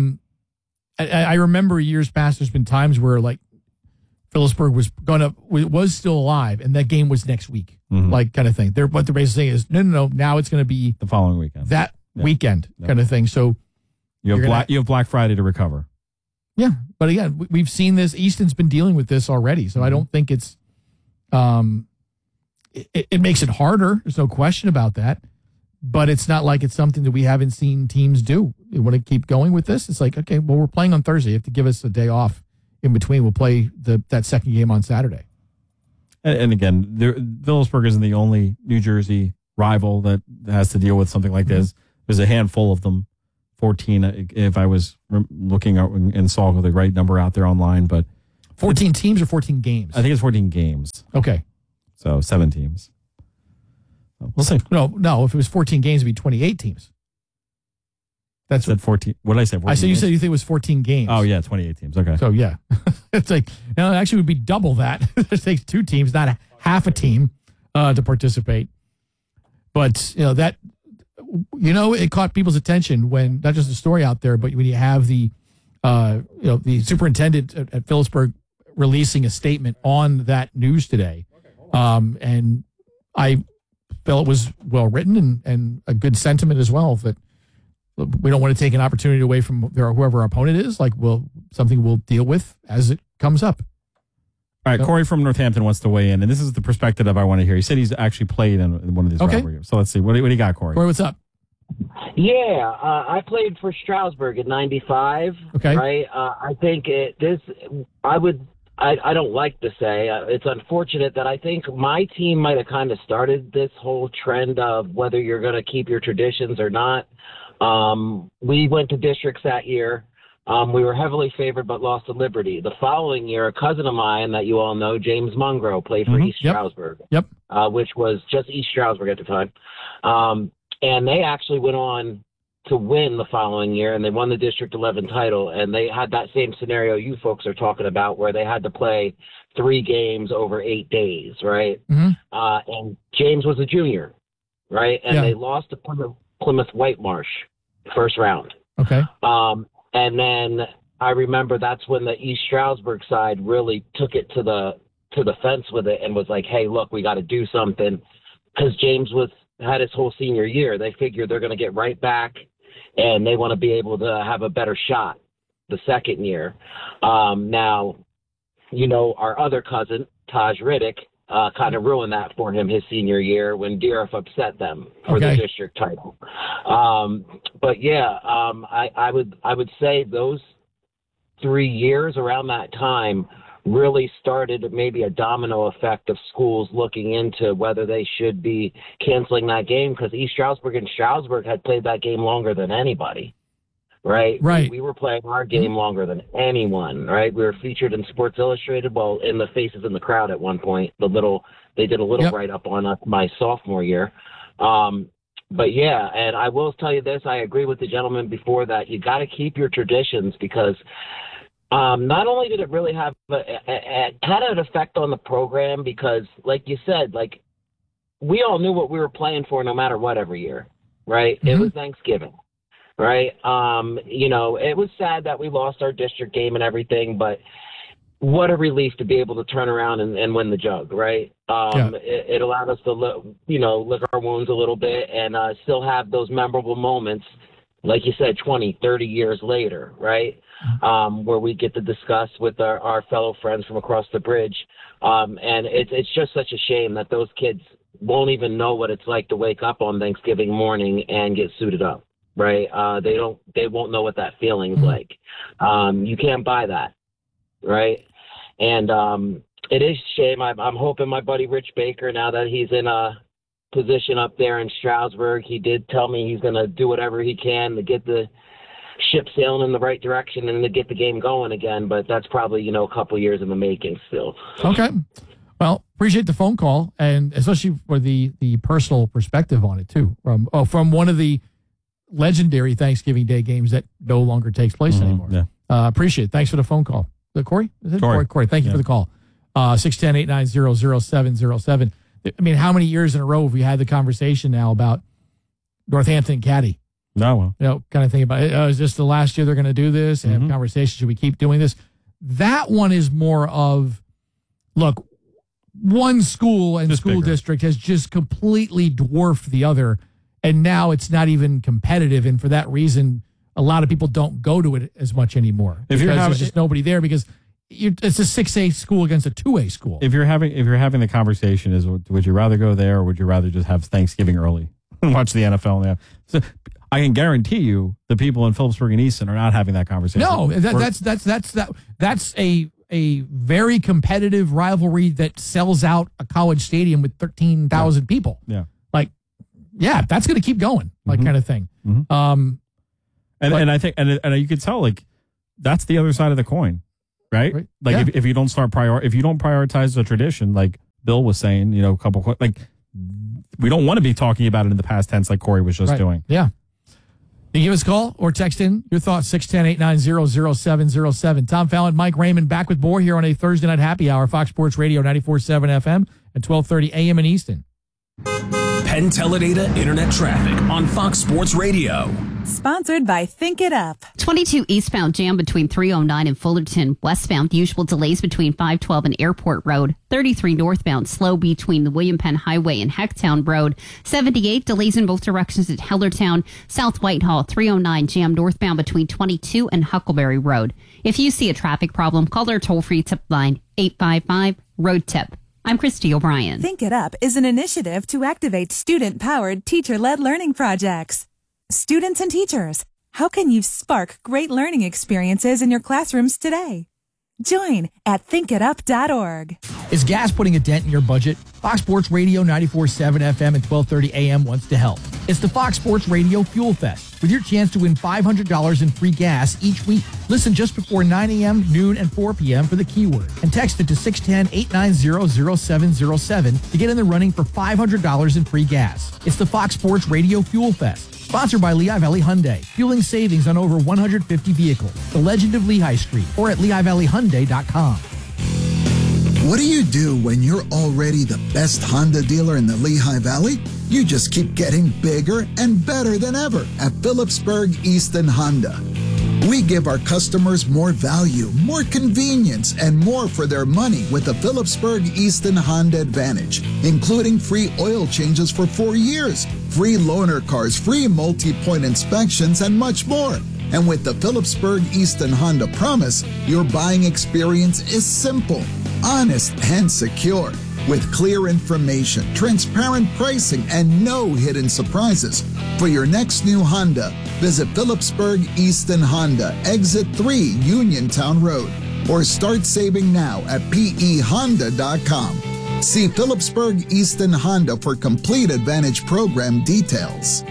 I remember years past, there's been times where like Phillipsburg was still alive and that game was next week, like kind of thing. What they're basically saying is, no, now it's going to be the following weekend, weekend kind of thing. So you have Black Friday to recover. Yeah. But again, we've seen this. Easton's been dealing with this already, so I don't think it's. It makes it harder. There's no question about that. But it's not like it's something that we haven't seen teams do. You want to keep going with this? It's like, okay, well, we're playing on Thursday. You have to give us a day off in between. We'll play that second game on Saturday. And again, Phillipsburg isn't the only New Jersey rival that has to deal with something like this. There's a handful of them, 14, if I was looking out and saw the right number out there online. But 14 teams or 14 games? I think it's 14 games. Okay. So 7 teams. We'll see. No. If it was 14 games, it'd be 28 teams. That's what 14. What did I say? I said you said you think it was 14 games. Oh yeah, 28 teams. Okay. So yeah, it's like it actually would be double that. It takes 2 teams, not half a team, to participate. But that it caught people's attention when not just the story out there, but when you have the the superintendent at Phillipsburg releasing a statement on that news today, and I felt it was well written and a good sentiment as well, that we don't want to take an opportunity away from whoever our opponent is. Like, something we'll deal with as it comes up. All right, Corey from Northampton wants to weigh in, and this is the perspective I want to hear. He said he's actually played in one of these rivalry games. So let's see. What do you got, Corey? Corey, what's up? Yeah, I played for Stroudsburg in '95. Okay. Right. I think I don't like to say it's unfortunate that I think my team might have kind of started this whole trend of whether you're going to keep your traditions or not. We went to districts that year. We were heavily favored but lost to Liberty. The following year, a cousin of mine that you all know, James Mungro, played for East Stroudsburg. Yep. Which was just East Stroudsburg at the time. And they actually went on to win the following year, and they won the District 11 title. And they had that same scenario you folks are talking about, where they had to play 3 games over 8 days, right? Mm-hmm. And James was a junior, right? And they lost to Plymouth Whitemarsh first round. Okay. And then I remember that's when the East Stroudsburg side really took it to the fence with it and was like, hey, look, we got to do something, because James had his whole senior year. They figured they're going to get right back, and they want to be able to have a better shot the second year. Now, our other cousin, Taj Riddick, kind of ruined that for him his senior year when Deerf upset them for the district title. But yeah, I would say those 3 years around that time really started maybe a domino effect of schools looking into whether they should be canceling that game, because East Stroudsburg and Stroudsburg had played that game longer than anybody. Right. We were playing our game longer than anyone. Right. We were featured in Sports Illustrated. Well, in the Faces in the Crowd at one point. They did a little write up on us my sophomore year. But yeah, and I will tell you this: I agree with the gentleman before that. You got to keep your traditions, because not only did it really have it had an effect on the program, because, like you said, like, we all knew what we were playing for no matter what every year. Right. Mm-hmm. It was Thanksgiving. Right. It was sad that we lost our district game and everything, but what a relief to be able to turn around and win the jug. Right. It allowed us to, lick our wounds a little bit and still have those memorable moments, like you said, 20, 30 years later. Right. Where we get to discuss with our fellow friends from across the bridge. And it's just such a shame that those kids won't even know what it's like to wake up on Thanksgiving morning and get suited up. Right. They won't know what that feeling's like. You can't buy that. Right. And it is a shame. I'm hoping my buddy Rich Baker, now that he's in a position up there in Stroudsburg, he did tell me he's going to do whatever he can to get the ship sailing in the right direction and to get the game going again. But that's probably, a couple years in the making still. Okay. Well, appreciate the phone call, and especially for the personal perspective on it too. From one of the legendary Thanksgiving Day games that no longer takes place anymore. Yeah. Appreciate it. Thanks for the phone call. Corey? Is it Corey? Thank you for the call. 610-890-0707. I mean, how many years in a row have we had the conversation now about Northampton Caddy? No. Kind of think about it. Is this the last year they're going to do this? And have conversations. Should we keep doing this? That one is more of, look, one school and just school district has just completely dwarfed the other. And now it's not even competitive. And for that reason, a lot of people don't go to it as much anymore because there's just nobody there because it's a 6A school against a 2A school. If you're having the conversation is, would you rather go there or would you rather just have Thanksgiving early and watch the NFL now? So I can guarantee you the people in Phillipsburg and Easton are not having that conversation. No, that's a very competitive rivalry that sells out a college stadium with 13,000 people. Yeah. Like, yeah, that's going to keep going, like kind of thing. Mm-hmm. And I think, and you could tell, like, that's the other side of the coin, right? Like, if you don't prioritize the tradition, like Bill was saying, you know, like, we don't want to be talking about it in the past tense, like Corey was just doing. Yeah. You give us a call or text in your thoughts, 610-890-0707. Tom Fallon, Mike Raymond back with more here on a Thursday night happy hour, Fox Sports Radio 94.7 FM at 12:30 a.m. in Easton. Penn Teledata Internet Traffic on Fox Sports Radio. Sponsored by Think It Up. 22 eastbound jam between 309 and Fullerton. Westbound usual delays between 512 and Airport Road. 33 northbound slow between the William Penn Highway and Hecktown Road. 78 delays in both directions at Hellertown. South Whitehall 309 jam northbound between 22 and Huckleberry Road. If you see a traffic problem, call our toll-free tip line 855-ROAD-TIP. I'm Christy O'Brien. Think It Up is an initiative to activate student-powered, teacher-led learning projects. Students and teachers, how can you spark great learning experiences in your classrooms today? Join at thinkitup.org. Is gas putting a dent in your budget? Fox Sports Radio 94.7 FM and 12:30 a.m. wants to help. It's the Fox Sports Radio Fuel Fest with your chance to win $500 in free gas each week. Listen just before 9 a.m., noon, and 4 p.m. for the keyword and text it to 610-890-0707 to get in the running for $500 in free gas. It's the Fox Sports Radio Fuel Fest. Sponsored by Lehigh Valley Hyundai, fueling savings on over 150 vehicles. The Legend of Lehigh Street or at LehighValleyHyundai.com. What do you do when you're already the best Honda dealer in the Lehigh Valley? You just keep getting bigger and better than ever at Phillipsburg Easton Honda. We give our customers more value, more convenience, and more for their money with the Phillipsburg Easton Honda Advantage, including free oil changes for 4 years, free loaner cars, free multi-point inspections, and much more. And with the Phillipsburg Easton Honda Promise, your buying experience is simple, honest, and secure. With clear information, transparent pricing, and no hidden surprises. For your next new Honda, visit Phillipsburg Easton Honda, Exit 3, Uniontown Road, or start saving now at pehonda.com. See Phillipsburg Easton Honda for complete Advantage program details.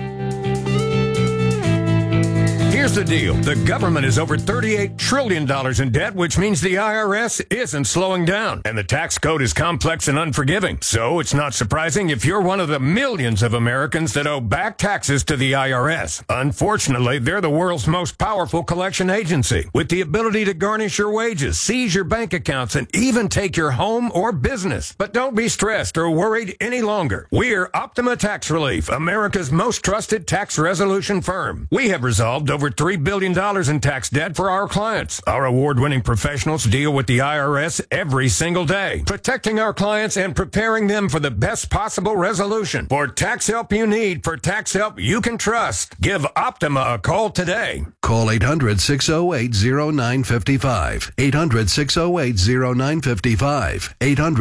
Here's the deal. The government is over $38 trillion in debt, which means the IRS isn't slowing down. And the tax code is complex and unforgiving. So it's not surprising if you're one of the millions of Americans that owe back taxes to the IRS. Unfortunately, they're the world's most powerful collection agency, with the ability to garnish your wages, seize your bank accounts, and even take your home or business. But don't be stressed or worried any longer. We're Optima Tax Relief, America's most trusted tax resolution firm. We have resolved over $3 billion in tax debt for our clients. Our award-winning professionals deal with the IRS every single day, protecting our clients and preparing them for the best possible resolution. For tax help you need, for tax help you can trust, give Optima a call today. Call 800-608-0955. 800-608-0955.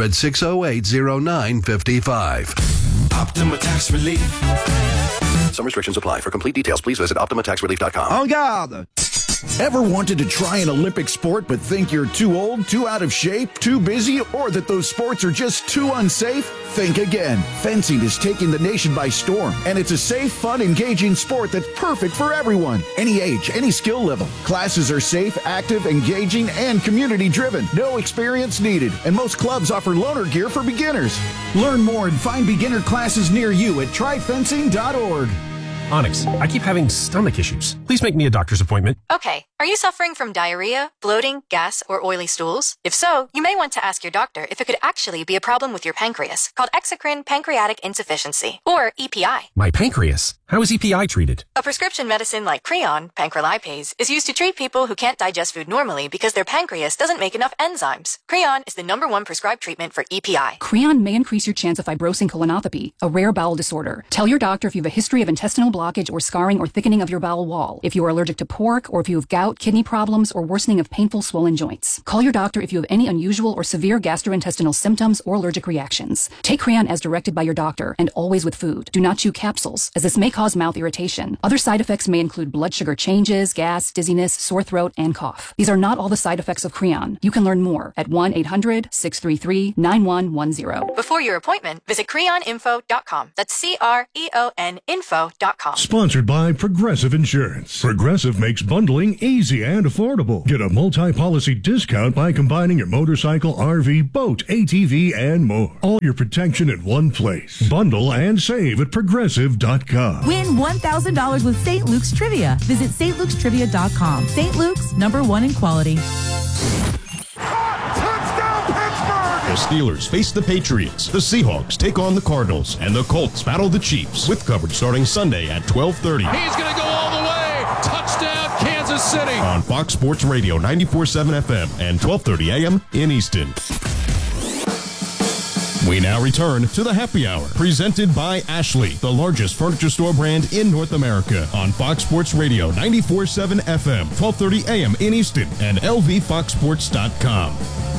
800-608-0955. Optima Tax Relief. Some restrictions apply. For complete details, please visit OptimaTaxRelief.com. En garde! Ever wanted to try an Olympic sport but think you're too old, too out of shape, too busy, or that those sports are just too unsafe? Think again. Fencing is taking the nation by storm, and it's a safe, fun, engaging sport that's perfect for everyone. Any age, any skill level. Classes are safe, active, engaging, and community-driven. No experience needed, and most clubs offer loaner gear for beginners. Learn more and find beginner classes near you at tryfencing.org. Onyx, I keep having stomach issues. Please make me a doctor's appointment. Okay. Are you suffering from diarrhea, bloating, gas, or oily stools? If so, you may want to ask your doctor if it could actually be a problem with your pancreas, called exocrine pancreatic insufficiency, or EPI. My pancreas? How is EPI treated? A prescription medicine like Creon, pancrelipase, is used to treat people who can't digest food normally because their pancreas doesn't make enough enzymes. Creon is the #1 prescribed treatment for EPI. Creon may increase your chance of fibrosing colonopathy, a rare bowel disorder. Tell your doctor if you have a history of intestinal blockage or scarring or thickening of your bowel wall. bowel, if you are allergic to pork, or if you have gout, kidney problems, or worsening of painful swollen joints. Call your doctor if you have any unusual or severe gastrointestinal symptoms or allergic reactions. Take Creon as directed by your doctor, and always with food. Do not chew capsules, as this may cause mouth irritation. Other side effects may include blood sugar changes, gas, dizziness, sore throat, and cough. These are not all the side effects of Creon. You can learn more at 1-800-633-9110. Before your appointment, visit creoninfo.com. That's CREON info.com. Sponsored by Progressive Insurance. Progressive makes bundling easy and affordable. Get a multi-policy discount by combining your motorcycle, RV, boat, ATV, and more. All your protection in one place. Bundle and save at Progressive.com. Win $1,000 with St. Luke's Trivia. Visit stlukes.trivia.com. St. Luke's, #1 in quality. The Steelers face the Patriots, the Seahawks take on the Cardinals, and the Colts battle the Chiefs. With coverage starting Sunday at 12:30. He's going to go all the way. Touchdown, Kansas City. On Fox Sports Radio 94.7 FM and 12:30 AM in Easton. We now return to the Happy Hour, presented by Ashley, the largest furniture store brand in North America, on Fox Sports Radio 94.7 FM, 12:30 AM in Easton, and lvfoxsports.com.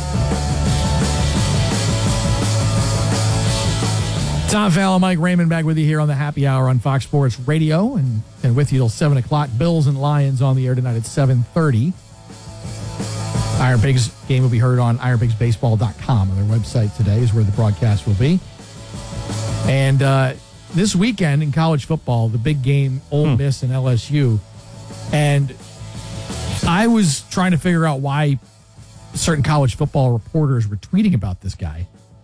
Tom Fallon, Mike Raymond back with you here on the Happy Hour on Fox Sports Radio, and with you till 7 o'clock. Bills and Lions on the air tonight at 7:30. Iron Pigs game will be heard on ironpigsbaseball.com. On their website today is where the broadcast will be. And this weekend in college football, the big game, Ole Miss and LSU. And I was trying to figure out why certain college football reporters were tweeting about this guy.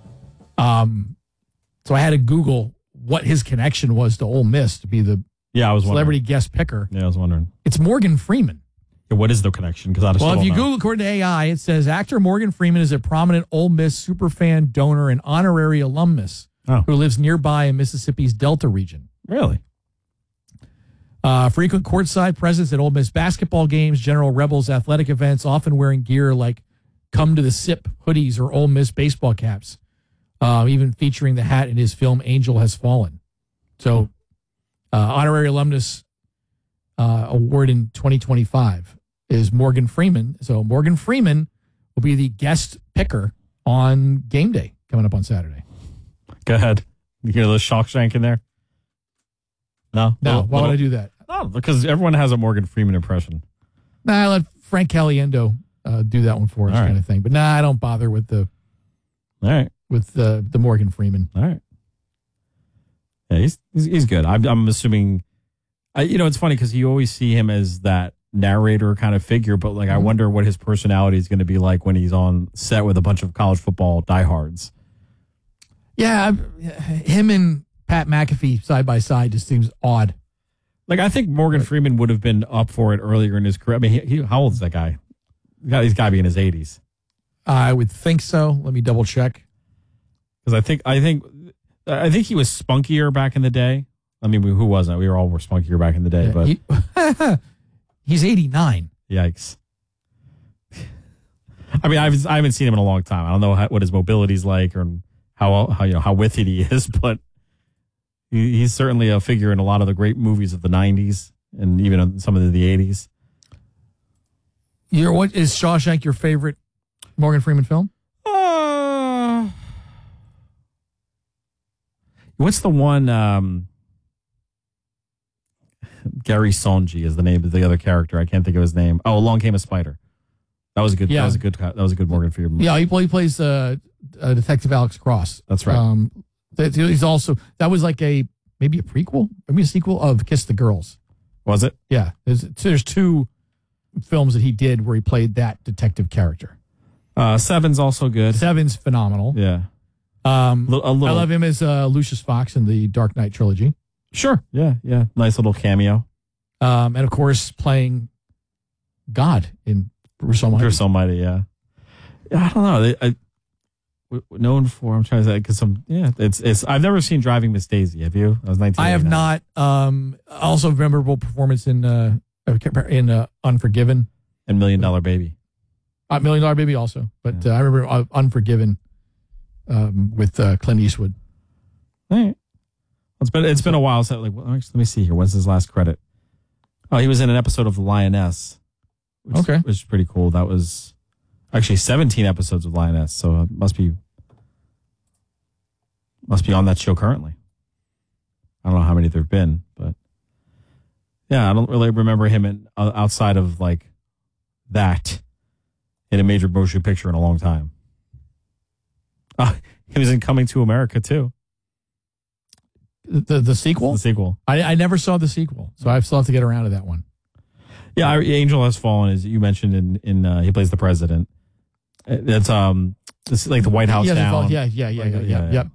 So I had to Google what his connection was to Ole Miss to be the celebrity guest picker. Yeah, I was wondering. It's Morgan Freeman. Yeah, what is the connection? Because if you Google, according to AI, it says actor Morgan Freeman is a prominent Ole Miss superfan, donor, and honorary alumnus who lives nearby in Mississippi's Delta region. Really? Frequent courtside presence at Ole Miss basketball games, General Rebels athletic events, often wearing gear like Come to the Sip hoodies or Ole Miss baseball caps. Even featuring the hat in his film Angel Has Fallen. So, honorary alumnus award in 2025 is Morgan Freeman. So, Morgan Freeman will be the guest picker on game day coming up on Saturday. Go ahead. You hear the Shawshank in there? No? No, why would I do that? No, because everyone has a Morgan Freeman impression. Nah, I let Frank Caliendo do that one for us, kind of thing. But I don't bother with the... All right. With the Morgan Freeman. All right. Yeah, he's good. I'm assuming, it's funny because you always see him as that narrator kind of figure, but I wonder what his personality is going to be like when he's on set with a bunch of college football diehards. Yeah, him and Pat McAfee side by side just seems odd. I think Morgan Freeman would have been up for it earlier in his career. I mean, how old is that guy? He's got to be in his 80s. I would think so. Let me double check. Because I think he was spunkier back in the day. I mean, who wasn't? We were spunkier back in the day. But he's 89. Yikes! I mean, I haven't seen him in a long time. I don't know what his mobility's like or how with it he is, but he's certainly a figure in a lot of the great movies of the '90s and even some of the '80s. What is Shawshank your favorite Morgan Freeman film? What's the one? Gary Sonji is the name of the other character. I can't think of his name. Oh, Along Came a Spider. That was a good. Yeah. That was a good Morgan Freeman. Yeah, he plays Detective Alex Cross. That's right. He's also that was maybe a prequel, maybe a sequel of Kiss the Girls. Was it? Yeah. There's two films that he did where he played that detective character. Seven's also good. Seven's phenomenal. Yeah. I love him as Lucius Fox in the Dark Knight trilogy. Sure. Yeah. Nice little cameo. And of course, playing God in Bruce Almighty. Bruce Almighty, yeah. I don't know. Known for, I'm trying to say, because it's. I've never seen Driving Miss Daisy. Have you? That was 1989. I have not. Also, memorable performance in Unforgiven and $1 Million Baby. $1 Million Baby also, but I remember Unforgiven. With Clint Eastwood. All right. It's been a while. So let me see here. When's his last credit? Oh, he was in an episode of Lioness. Which is pretty cool. That was actually 17 episodes of Lioness, so it must be on that show currently. I don't know how many there've been, but yeah, I don't really remember him outside of like that in a major motion picture in a long time. He was in Coming to America too. The sequel? The sequel. I never saw the sequel, so I still have to get around to that one. Yeah, Angel Has Fallen, as you mentioned, in he plays the president. That's it's like the White House down. Yeah. Yep.